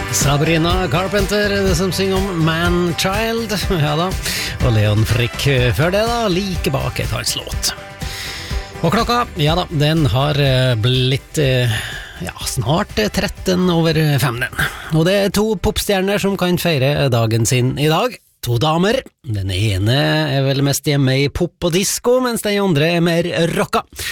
Sabrina Carpenter, det som synger om Man-Child, ja da, og Leon Frick før det da, like bak et hans låt. Og klokka, ja da, den har blitt, snart 13 over 5. Og det er 2 popstjerner som kan feire dagen sin i dag. 2 damer, den ene er vel mest hjemme i pop og disco, mens den andre er mer rocka.